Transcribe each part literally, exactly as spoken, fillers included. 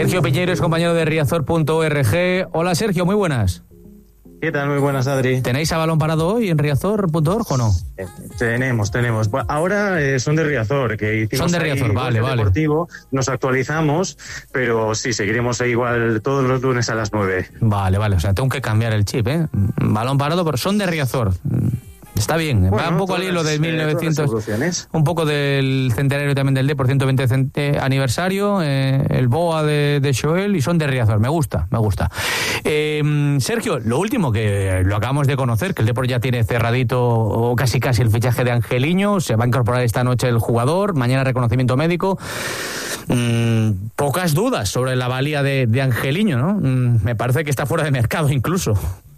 Sergio Piñeiro es compañero de Riazor punto org. Hola Sergio, muy buenas. ¿Qué tal? Muy buenas, Adri. ¿Tenéis a balón parado hoy en Riazor punto org o no? Eh, tenemos, tenemos. Ahora eh, son de Riazor, que hicimos son de Riazor, vale, vale. Deportivo, nos actualizamos, pero sí, seguiremos igual todos los lunes a las nueve. Vale, vale, o sea, tengo que cambiar el chip, ¿eh? Balón parado, pero son de Riazor. Está bien, bueno, va un poco al hilo de mil novecientos, eh, un poco del centenario también del D por ciento veinte aniversario, eh, el B O A de, de Xoel, y son de Riazor, me gusta, me gusta. Eh, Sergio, lo último que lo acabamos de conocer, que el Depor ya tiene cerradito o casi casi el fichaje de Angeliño, se va a incorporar esta noche el jugador, mañana reconocimiento médico. Mm, pocas dudas sobre la valía de, de Angeliño, ¿no? Mm, me parece que está fuera de mercado incluso.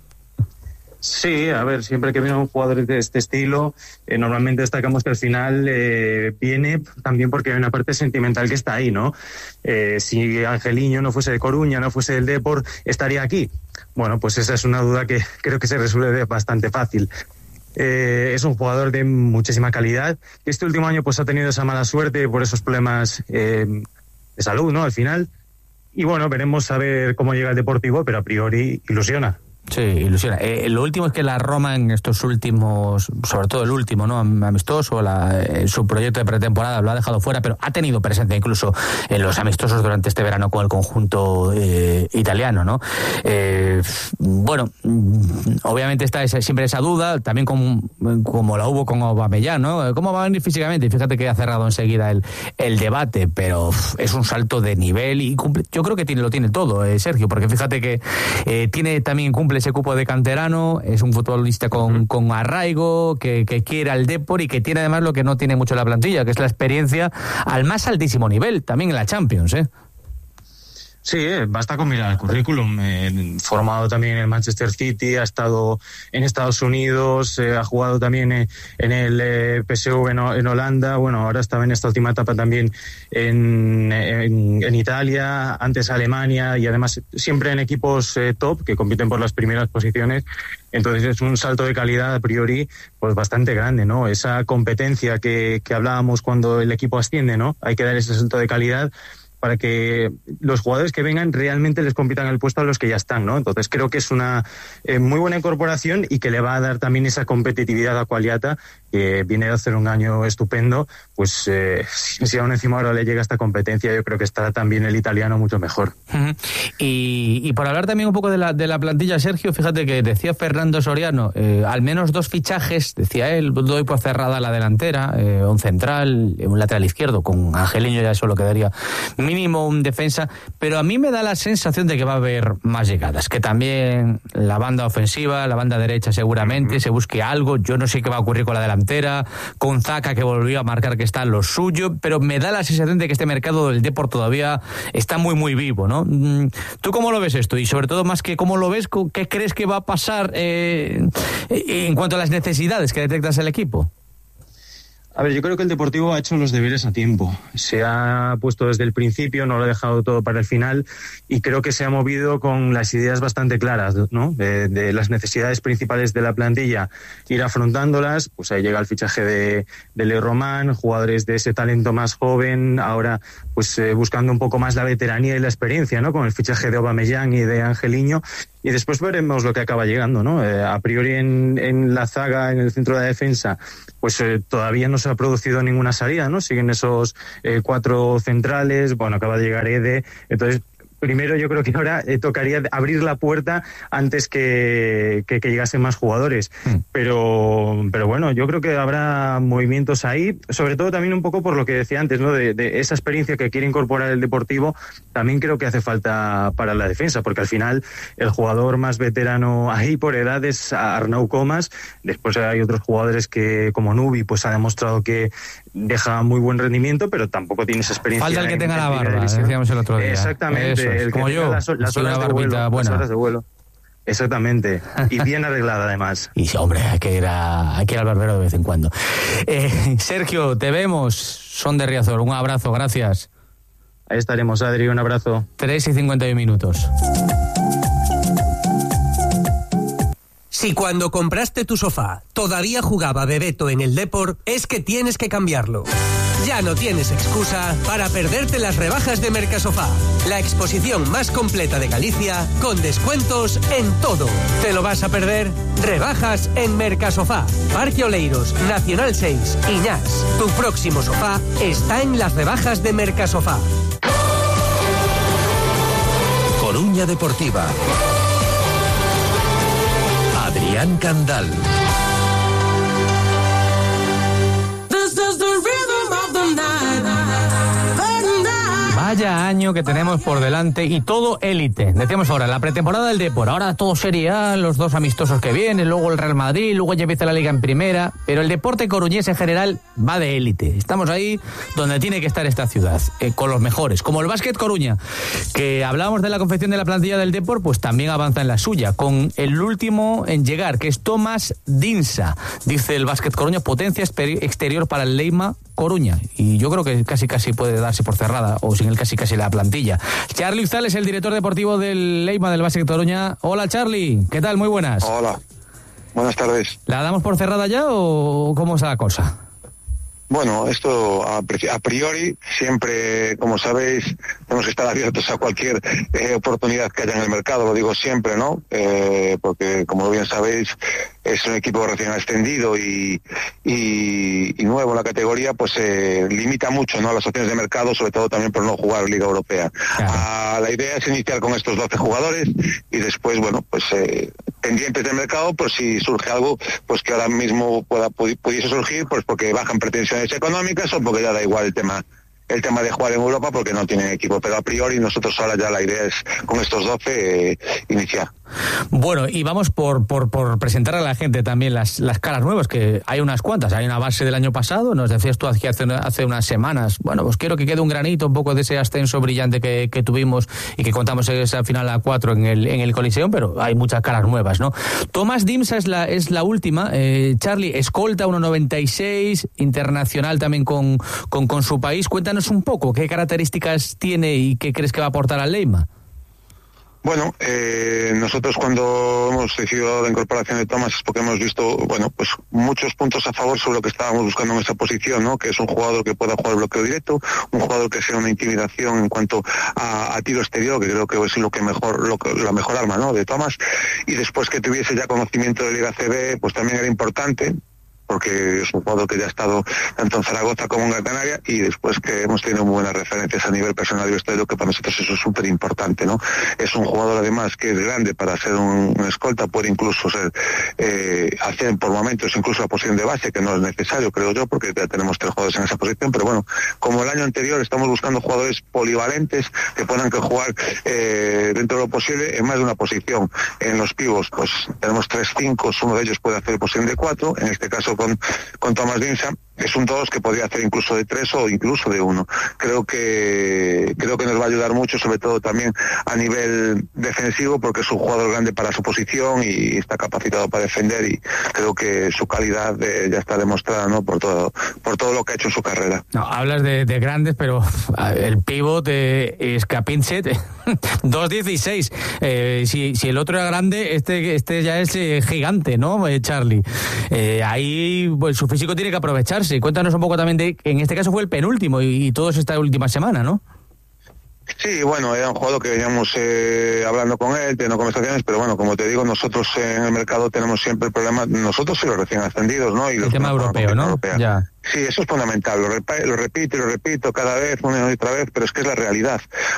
Sí, a ver, siempre que viene un jugador de este estilo, eh, normalmente destacamos que al final eh, viene también porque hay una parte sentimental que está ahí, ¿no? Eh, si Angeliño no fuese de Coruña, no fuese del Depor, ¿estaría aquí? Bueno, pues esa es una duda que creo que se resuelve bastante fácil. Eh, es un jugador de muchísima calidad. Este último año pues ha tenido esa mala suerte por esos problemas eh, de salud, ¿no? Al final. Y bueno, veremos a ver cómo llega el Deportivo, pero a priori ilusiona. Sí, ilusiona. Eh, lo último es que la Roma en estos últimos, sobre todo el último, ¿no? Amistoso, la, eh, su proyecto de pretemporada lo ha dejado fuera, pero ha tenido presencia incluso en los amistosos durante este verano con el conjunto eh, italiano, ¿no? Eh, bueno, obviamente está esa, siempre esa duda, también con, como la hubo con Aubameyang, ¿no? ¿Cómo va a venir físicamente? Y fíjate que ha cerrado enseguida el, el debate, pero uf, es un salto de nivel y cumple, yo creo que tiene, lo tiene todo, eh, Sergio, porque fíjate que eh, tiene también cumple ese cupo de canterano, es un futbolista con, con arraigo, que, que quiere al Depor y que tiene además lo que no tiene mucho la plantilla, que es la experiencia al más altísimo nivel, también en la Champions, ¿eh? Sí, eh, basta con mirar el currículum. Eh, formado también en el Manchester City, ha estado en Estados Unidos, eh, ha jugado también eh, en el eh, P S V en, en Holanda. Bueno, ahora estaba en esta última etapa también en, en, en Italia, antes Alemania, y además siempre en equipos eh, top que compiten por las primeras posiciones. Entonces es un salto de calidad a priori pues bastante grande, ¿no? Esa competencia que, que hablábamos cuando el equipo asciende, ¿no? Hay que dar ese salto de calidad para que los jugadores que vengan realmente les compitan el puesto a los que ya están, ¿no? Entonces creo que es una eh, muy buena incorporación y que le va a dar también esa competitividad a Qualiata, que viene de hacer un año estupendo. Pues eh, si aún encima ahora le llega esta competencia, yo creo que estará también el italiano mucho mejor. Uh-huh. Y, y por hablar también un poco de la, de la plantilla, Sergio, fíjate que decía Fernando Soriano, eh, al menos dos fichajes, decía él, doy por cerrada la delantera, eh, un central, un lateral izquierdo, con Angeliño ya solo quedaría mínimo un defensa, pero a mí me da la sensación de que va a haber más llegadas, que también la banda ofensiva, la banda derecha seguramente, uh-huh. se busque algo. Yo no sé qué va a ocurrir con la delantera, con Zaka, que volvió a marcar que está en lo suyo, pero me da la sensación de que este mercado del Depor todavía está muy muy vivo, ¿no? ¿Tú cómo lo ves esto? Y sobre todo, más que cómo lo ves, ¿qué crees que va a pasar eh, en cuanto a las necesidades que detectas el equipo? A ver, yo creo que el Deportivo ha hecho los deberes a tiempo. Se ha puesto desde el principio, no lo ha dejado todo para el final, y creo que se ha movido con las ideas bastante claras, ¿no? De, de las necesidades principales de la plantilla, ir afrontándolas. Pues ahí llega el fichaje de, de Le Román, jugadores de ese talento más joven, ahora pues eh, buscando un poco más la veteranía y la experiencia, ¿no? Con el fichaje de Aubameyang y de Angeliño. Y después veremos lo que acaba llegando, ¿no? Eh, a priori en, en la zaga, en el centro de la defensa, pues eh, todavía no se ha producido ninguna salida, ¿no? Siguen esos eh, cuatro centrales, bueno, acaba de llegar Ede, entonces primero yo creo que ahora eh, tocaría abrir la puerta antes que, que, que llegasen más jugadores. Mm. Pero, pero bueno, yo creo que habrá movimientos ahí, sobre todo también un poco por lo que decía antes, ¿no? De, de esa experiencia que quiere incorporar el Deportivo, también creo que hace falta para la defensa, porque al final el jugador más veterano ahí por edad es Arnau Comas. Después hay otros jugadores que, como Nubi, pues ha demostrado que deja muy buen rendimiento, pero tampoco tiene esa experiencia. Falta el que tenga la barba, decíamos el otro día. Exactamente. El como yo, las, las, horas de vuelo, las horas de vuelo. Exactamente. Y bien arreglada, además. Y hombre, hay que ir, a, hay que ir al barbero de vez en cuando. Eh, Sergio, te vemos. Son de Riazor. Un abrazo, gracias. Ahí estaremos, Adri. Un abrazo. tres y cincuenta y uno minutos. Si cuando compraste tu sofá todavía jugaba Bebeto en el Depor, es que tienes que cambiarlo. ya no tienes excusa para perderte las rebajas de Mercasofá. La exposición más completa de Galicia con descuentos en todo. ¿Te lo vas a perder? Rebajas en Mercasofá. Parque Oleiros, Nacional seis, Iñás. Tu próximo sofá está en las rebajas de Mercasofá. Coruña Deportiva. Adrián Candal. Vaya año que tenemos por delante y todo élite. Decíamos ahora, la pretemporada del Depor, ahora todo Serie A, los dos amistosos que vienen, luego el Real Madrid, luego ya empieza la Liga en primera, pero el deporte coruñés en general va de élite. Estamos ahí donde tiene que estar esta ciudad, eh, con los mejores, como el Básquet Coruña, que hablábamos de la confección de la plantilla del Depor, pues también avanza en la suya, con el último en llegar, que es Tomás Dinsa, dice el Básquet Coruña, potencia exterior para el Leima Coruña, y yo creo que casi casi puede darse por cerrada, o sin el casi casi la plantilla. Charly Uzal es el director deportivo del Leima del Básquet Coruña. Hola Charly, ¿qué tal? Muy buenas. Hola, buenas tardes. ¿La damos por cerrada ya o cómo está la cosa? Bueno, esto a, a priori siempre, como sabéis, tenemos que estar abiertos a cualquier eh, oportunidad que haya en el mercado, lo digo siempre, ¿no? Eh, porque, como bien sabéis, es un equipo recién ascendido y, y, y nuevo en la categoría, pues eh, limita mucho, ¿no?, las opciones de mercado, sobre todo también por no jugar Liga Europea. Claro. Ah, la idea es iniciar con estos doce jugadores y después, bueno, pues eh, pendientes del mercado, pues si surge algo, pues que ahora mismo pueda pudiese surgir, pues porque bajan pretensiones económicas o porque ya da igual el tema el tema de jugar en Europa porque no tienen equipo, pero a priori nosotros ahora ya la idea es con estos doce eh, iniciar. Bueno, y vamos por, por, por presentar a la gente también las, las caras nuevas, que hay unas cuantas. Hay una base del año pasado, nos decías tú hace, hace unas semanas, bueno, pues quiero que quede un granito un poco de ese ascenso brillante que, que tuvimos y que contamos esa final a cuatro en el, en el Coliseum, pero hay muchas caras nuevas, ¿no? Tomás Dinsa es la, es la última, eh, Charly, escolta uno noventa y seis, internacional también con, con, con su país. Cuéntanos un poco qué características tiene y qué crees que va a aportar al Leima. Bueno, eh, nosotros cuando hemos decidido la incorporación de Tomás es porque hemos visto, bueno, pues muchos puntos a favor sobre lo que estábamos buscando en esa posición, ¿no? Que es un jugador que pueda jugar bloqueo directo, un jugador que sea una intimidación en cuanto a, a tiro exterior, que creo que es lo que mejor, lo, la mejor arma, ¿no?, de Tomás, y después que tuviese ya conocimiento de Liga C B, pues también era importante, porque es un jugador que ya ha estado tanto en Zaragoza como en Gran Canaria, y después que hemos tenido muy buenas referencias a nivel personal y vestuario, que para nosotros eso es súper importante, ¿no? Es un jugador además que es grande para ser un, un escolta, puede incluso ser eh, hacer por momentos incluso la posición de base, que no es necesario, creo yo, porque ya tenemos tres jugadores en esa posición, pero bueno, como el año anterior estamos buscando jugadores polivalentes que puedan que jugar eh, dentro de lo posible en más de una posición. En los pivos pues tenemos tres cinco, uno de ellos puede hacer posición de cuatro, en este caso con, con Tomás Dinsa, es un dos que podría hacer incluso de tres o incluso de uno. Creo que creo que nos va a ayudar mucho, sobre todo también a nivel defensivo, porque es un jugador grande para su posición y está capacitado para defender, y creo que su calidad eh, ya está demostrada, ¿no?, por todo por todo lo que ha hecho en su carrera. No, hablas de, de grandes, pero el pívot de Scapinset dos dieciséis. Eh, si, si el otro era grande, este este ya es eh, gigante, ¿no, eh, Charly? Eh, ahí pues, su físico tiene que aprovecharse. Cuéntanos un poco también de, en este caso fue el penúltimo y, y todo es esta última semana, ¿no? Sí, bueno, era un jugador que veníamos eh, hablando con él, teniendo conversaciones, pero bueno, como te digo, nosotros eh, en el mercado tenemos siempre el problema, nosotros y los recién ascendidos, ¿no? Y el los tema europeo, ¿no? Europea. Ya. Sí, eso es fundamental, lo, rep- lo repito y lo repito cada vez, una y otra vez, pero es que es la realidad.